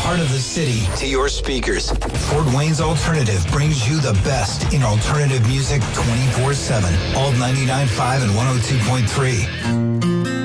heart of the city to your speakers. Fort Wayne's Alternative brings you the best in alternative music 24/7. Alt 99.5 and 102.3.